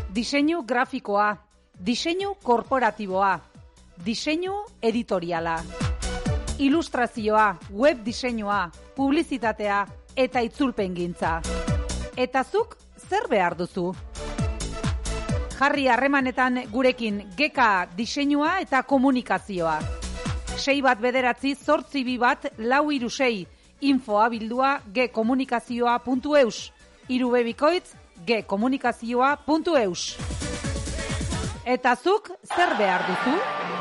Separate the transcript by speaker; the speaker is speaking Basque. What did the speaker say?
Speaker 1: Diseinu grafikoa, diseinu korporatiboa, diseinu editoriala, ilustrazioa, web diseinua, publizitatea eta itzulpengintza. Eta zuk zer behar duzu? Jarri harremanetan gurekin GK diseinua eta komunikazioa. 6198426 info@bildua gkomunikazioa.eus irubebikoitz gkomunikazioa.eus. Eta zuk zer behar duzu?